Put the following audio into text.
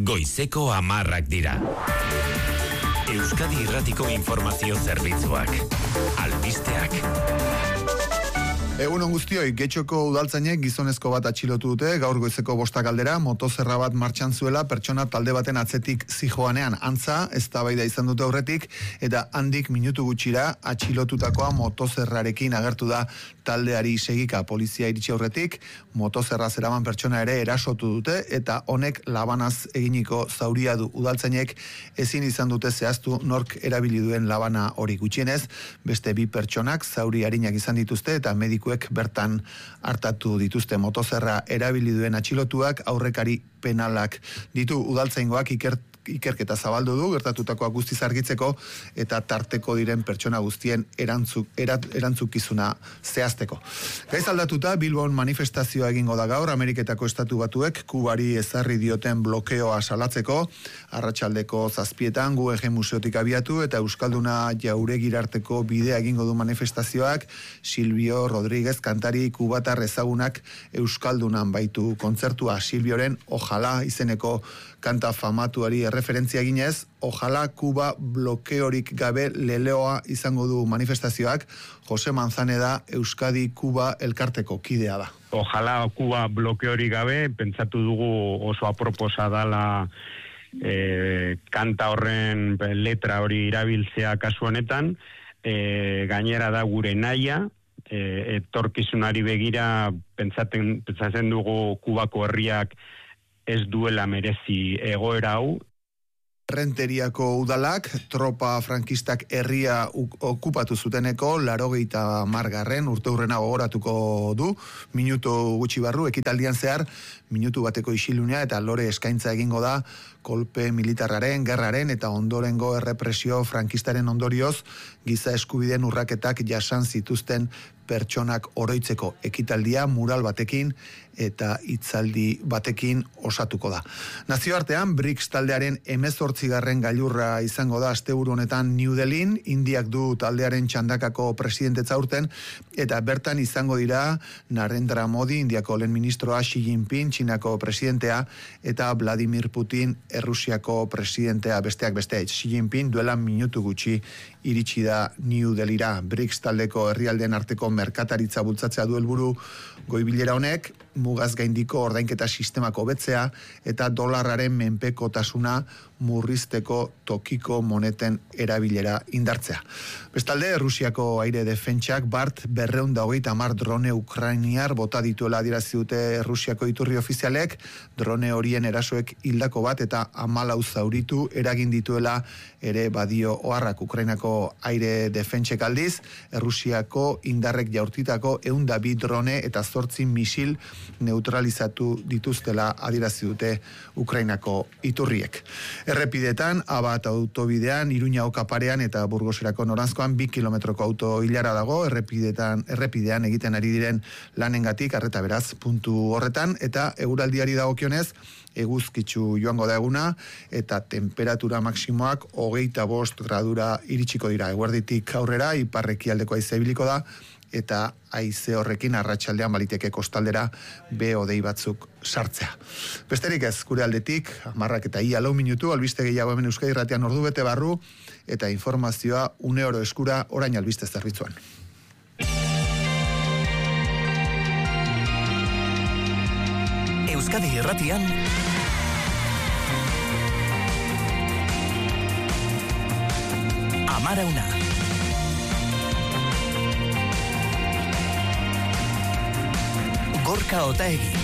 goizeko 10 dira. Euskadi Irratiko Informazio Zerbitzuak. Albisteak. Egun on guztioi, Getxoko udaltzainek gizonezko bat atxilotu dute, gaur goizeko 5 aldera, motozerra bat martxan zuela pertsona talde baten atzetik zijoanean. Antza, eztabaida izan dute aurretik, eta handik minutu gutxira atxilotutakoa motozerrarekin agertu da taldeari segika. Polizia iritsi aurretik, motozerra zeraman pertsona ere erasotu dute, eta honek labanaz eginiko zauria du. Udaltzainek ezin izan dute zehaztu nork erabili duen labana hori. Gutxienez, beste 2 pertsonak zauri arinak izan dituzte, eta medikuek bertan hartatu dituzte. Motozerra erabili duen atxilotuak aurrekari penalak ditu. Udaltzaingoak ikerketa zabaldu du, gertatutakoa guztiz argitzeko eta tarteko diren pertsona guztien erantzukizuna zehazteko. Gaiz aldatuta, Bilbon manifestazioa egingo da gaur, Ameriketako Estatu Batuek Kubari ezarri dioten blokeoa salatzeko, arratsaldeko 7etan Guggenheim Museotik abiatu eta Euskalduna Jauregirarteko bidea egingo du manifestazioak. Silvio Rodríguez kantari kubatar ezagunak Euskaldunan baitu kontzertua. Silvioren Ojalá izeneko kanta famatuari referentzia eginez, Ojalá Kuba blokeorik gabe leleoa izango du manifestazioak. Jose Manzaneda Euskadi Kuba elkarteko kidea da. Ojalá Kuba blokeorik gabe, pentsatu dugu oso aproposa dala kanta horren letra hori irabiltzea kasu honetan, gainera da gure naia, etorkizunari begira pentsatzen dugu Kubako herriak ez duela merezi egoera hau. Renteriako udalak, tropa frankistak herria okupatu zuteneko 80. urteurrena gogoratuko du, minutu gutxi barru, ekitaldian zehar, minutu bateko isilunea eta lore eskaintza egingo da, kolpe militarraren, gerraren eta ondorengo errepresio frankistaren ondorioz, giza eskubideen urraketak jasan zituzten pertsonak oroitzeko. Ekitaldia mural batekin eta hitzaldi batekin osatuko da. Nazioartean, BRICS taldearen 18. gailurra izango da asteburu honetan New Delhin, Indiak du taldearen txandakako presidentetza urten, eta bertan izango dira Narendra Modi, Indiako lehen ministroa, Xi Jinping, Txinako presidentea, eta Vladimir Putin, Errusiako presidentea, besteak beste. Xi Jinping duela minutu gutxi iritsi da New Delhira. BRICS taldeko herrialdeen arteko merkataritza bultzatzea du helburu goibilera honek, mugaz gaindiko ordainketa sistemako hobetzea eta dolarraren menpekotasuna murrizteko tokiko moneten erabilera indartzea. Bestalde, Errusiako aire defentsak Bart 230 drone ukrainiar bota dituela adierazi dute Errusiako iturri ofizialek, drone horien erasoek hildako bat eta 14 zauritu eragin dituela ere badio oharrak. Ukrainako aire defentsek aldiz, Errusiako indarrek jaurtitako 102 drone eta 8 misil neutralizatu dituztela adierazi dute Ukrainako iturriek. Errepidetan, Abat autobidean, Iruña Okaparean eta Burgoserako noranzkoan 2 kilometroko auto hilara dago, errepidean egiten ari diren lanengatik, arreta beraz, puntu horretan, eta eguraldiari dagokionez, eguzkitsu joango da eguna, eta temperatura maksimoak 25 gradura iritsiko dira. Eguerditik aurrera, ipar-ekialdeko haize ibiliko da, eta haize horrekin arratsaldean baliteke kostaldera behodei batzuk sartzea. Besterik ez, gure aldetik, 10:04 minutu, albiste gehiago hemen Euskadi Irratian ordu bete barru, eta informazioa une oro eskura orain albiste zerbitzuan. Euskadi Irratian Amarauna. Gorka Otaegi.